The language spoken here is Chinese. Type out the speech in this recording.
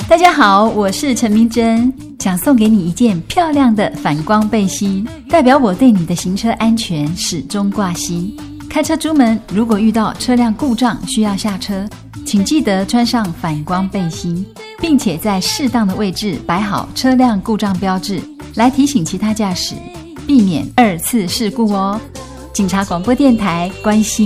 大家好，我是陈明真，想送给你一件漂亮的反光背心，代表我对你的行车安全始终挂心。开车出门，如果遇到车辆故障需要下车，请记得穿上反光背心，并且在适当的位置摆好车辆故障标志，来提醒其他驾驶，避免二次事故哦。警察广播电台关心